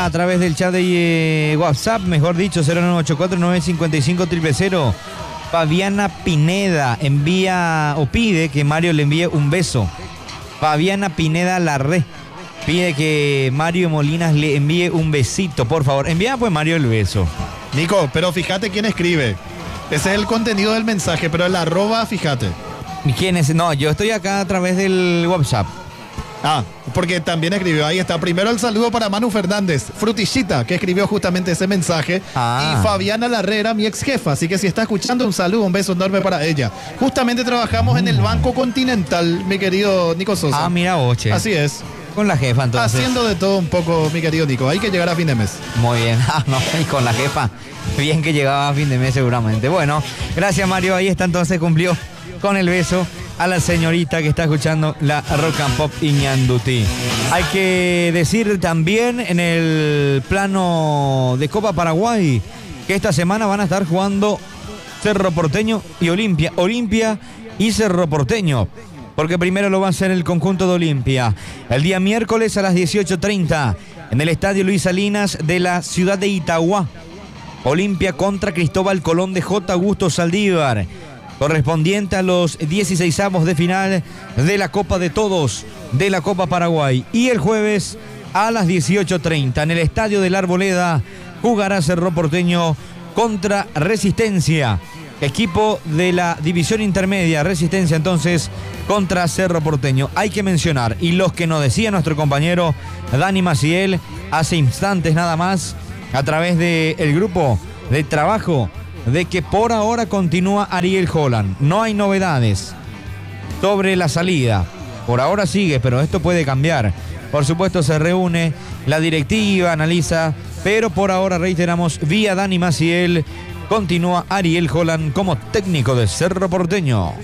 a través del chat de WhatsApp, mejor dicho, 0984-955-000. Fabiana Pineda envía o pide que Mario le envíe un beso. Fabiana Pineda Larré pide que Mario Molinas le envíe un besito, por favor. Envía pues Mario el beso. Nico, pero fíjate quién escribe. Ese es el contenido del mensaje, pero el arroba, fíjate. ¿Quién es? No, yo estoy acá a través del WhatsApp. Ah, porque también escribió, ahí está. Primero el saludo para Manu Fernández, Frutillita, que escribió justamente ese mensaje. Y Fabiana Larrera, mi ex jefa. Así que si está escuchando, un saludo, un beso enorme para ella. Justamente trabajamos en el Banco Continental, mi querido Nico Sosa. Ah, mira, oche. Así es. Con la jefa, entonces. Haciendo de todo un poco, mi querido Nico. Hay que llegar a fin de mes. Muy bien. Ah, no, y con la jefa. Bien que llegaba a fin de mes seguramente. Bueno, gracias Mario. Ahí está, entonces cumplió con el beso a la señorita que está escuchando la Rock and Pop Iñanduti. Hay que decir también en el plano de Copa Paraguay que esta semana van a estar jugando Cerro Porteño y Olimpia. Olimpia y Cerro Porteño. Porque primero lo va a hacer el conjunto de Olimpia. El día miércoles a las 18:30 en el Estadio Luis Salinas de la ciudad de Itagua. Olimpia contra Cristóbal Colón de J. Augusto Saldívar, correspondiente a los 16avos de final de la Copa de Todos de la Copa Paraguay. Y el jueves a las 18:30 en el Estadio de la Arboleda jugará Cerro Porteño contra Resistencia, equipo de la división intermedia. Resistencia entonces contra Cerro Porteño. Hay que mencionar, y los que nos decía nuestro compañero Dani Maciel hace instantes nada más a través del grupo de trabajo, de que por ahora continúa Ariel Holland. No hay novedades sobre la salida. Por ahora sigue, pero esto puede cambiar. Por supuesto se reúne la directiva, analiza, pero por ahora reiteramos, vía Dani Maciel, continúa Ariel Holland como técnico de Cerro Porteño.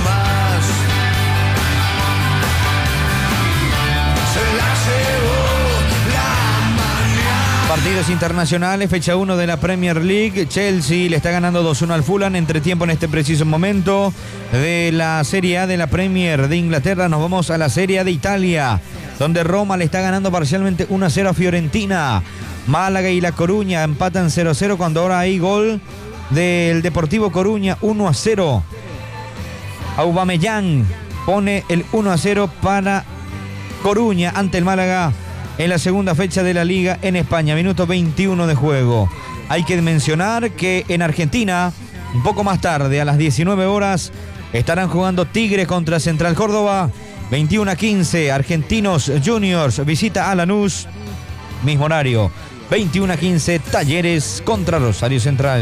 Partidos internacionales, fecha 1 de la Premier League. Chelsea le está ganando 2-1 al Fulham. Entretiempo en este preciso momento de la Serie A de la Premier de Inglaterra. Nos vamos a la Serie A de Italia, donde Roma le está ganando parcialmente 1-0 a Fiorentina. Málaga y La Coruña empatan 0-0 cuando ahora hay gol del Deportivo Coruña, 1-0. Aubameyang pone el 1-0 para Coruña ante el Málaga en la segunda fecha de la Liga en España. Minuto 21 de juego. Hay que mencionar que en Argentina, un poco más tarde, a las 19 horas, estarán jugando Tigres contra Central Córdoba. 21-15, Argentinos Juniors visita a Lanús. Mismo horario, 21-15, Talleres contra Rosario Central.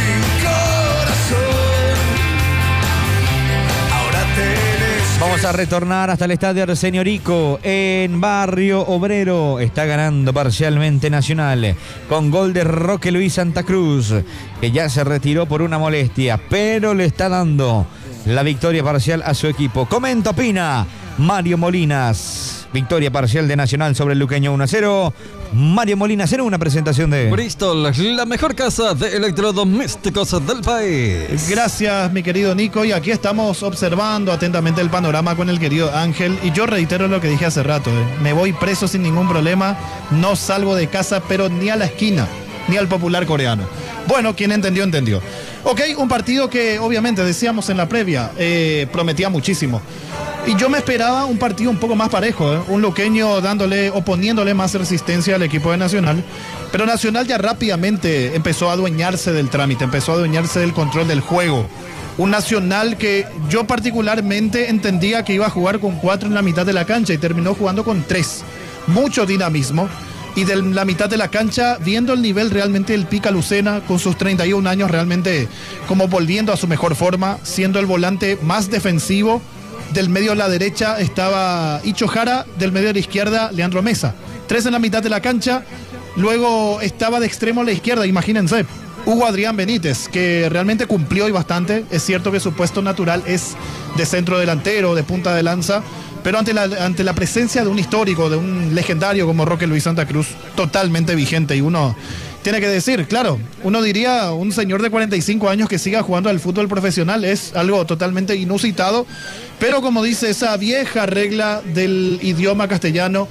Vamos a retornar hasta el estadio Arsenio Rico en Barrio Obrero. Está ganando parcialmente Nacional con gol de Roque Luis Santa Cruz, que ya se retiró por una molestia, pero le está dando la victoria parcial a su equipo. Comenta, opina Mario Molinas. Victoria parcial de Nacional sobre el luqueño 1-0. Mario Molinas en una presentación de Bristol, la mejor casa de electrodomésticos del país. Gracias, mi querido Nico. Y aquí estamos observando atentamente el panorama con el querido Ángel. Y yo reitero lo que dije hace rato. Me voy preso sin ningún problema. No salgo de casa, pero ni a la esquina, ni al popular coreano. Bueno, quien entendió, entendió. Ok, un partido que obviamente decíamos en la previa, prometía muchísimo. Y yo me esperaba un partido un poco más parejo, un luqueño oponiéndole más resistencia al equipo de Nacional. Pero Nacional ya rápidamente empezó a adueñarse del trámite, empezó a adueñarse del control del juego. Un Nacional que yo particularmente entendía que iba a jugar con 4 en la mitad de la cancha y terminó jugando con 3. Mucho dinamismo. Y de la mitad de la cancha, viendo el nivel realmente del Pica Lucena, con sus 31 años, realmente como volviendo a su mejor forma, siendo el volante más defensivo. Del medio a la derecha estaba Icho Jara, del medio a la izquierda Leandro Mesa. 3 en la mitad de la cancha, luego estaba de extremo a la izquierda, imagínense, Hugo Adrián Benítez, que realmente cumplió y bastante. Es cierto que su puesto natural es de centro delantero, de punta de lanza, pero ante la presencia de un histórico, de un legendario como Roque Luis Santa Cruz, totalmente vigente. Y uno tiene que decir, claro, uno diría, un señor de 45 años que siga jugando al fútbol profesional es algo totalmente inusitado, pero como dice esa vieja regla del idioma castellano,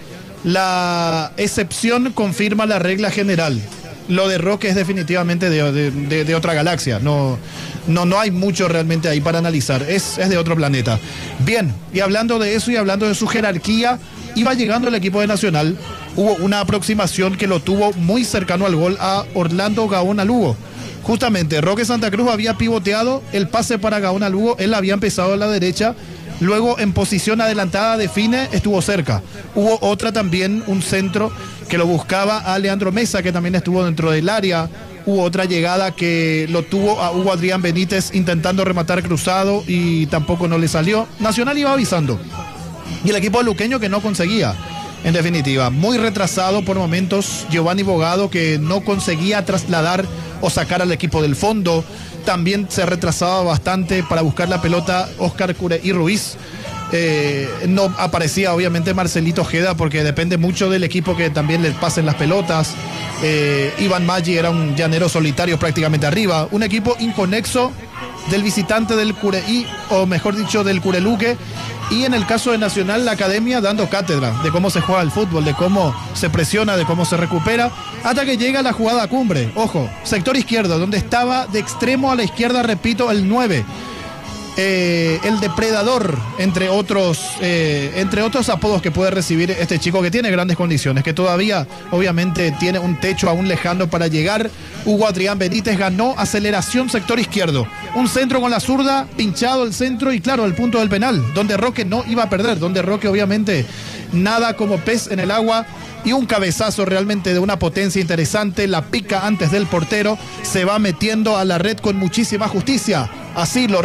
La excepción confirma la regla general. Lo de Roque es definitivamente de otra galaxia. No hay mucho realmente ahí para analizar. Es de otro planeta. Bien, y hablando de eso y hablando de su jerarquía, iba llegando el equipo de Nacional. Hubo una aproximación que lo tuvo muy cercano al gol a Orlando Gaona Lugo. Justamente, Roque Santa Cruz había pivoteado el pase para Gaona Lugo. Él había empezado a la derecha. Luego, en posición adelantada, define, estuvo cerca. Hubo otra también, un centro que lo buscaba a Leandro Mesa, que también estuvo dentro del área. Hubo otra llegada que lo tuvo a Hugo Adrián Benítez intentando rematar cruzado y tampoco no le salió. Nacional iba avisando. Y el equipo luqueño que no conseguía. En definitiva, muy retrasado por momentos Giovanni Bogado, que no conseguía trasladar o sacar al equipo del fondo. También se retrasaba bastante para buscar la pelota Oscar Cureí Ruiz. No aparecía obviamente Marcelito Ojeda, porque depende mucho del equipo que también le pasen las pelotas. Iván Maggi era un llanero solitario prácticamente arriba. Un equipo inconexo del visitante del Cureí, o mejor dicho del Cureluque. Y en el caso de Nacional, la academia dando cátedra de cómo se juega el fútbol, de cómo se presiona, de cómo se recupera, hasta que llega la jugada cumbre. Ojo, sector izquierdo, donde estaba de extremo a la izquierda, repito, el 9. El depredador, entre otros apodos que puede recibir este chico, que tiene grandes condiciones, que todavía obviamente tiene un techo aún lejano para llegar. Hugo Adrián Benítez ganó aceleración sector izquierdo, un centro con la zurda, pinchado el centro y claro, el punto del penal, donde Roque no iba a perder, donde Roque obviamente nada como pez en el agua. Y un cabezazo realmente de una potencia interesante, la pica antes del portero, se va metiendo a la red con muchísima justicia. Así lo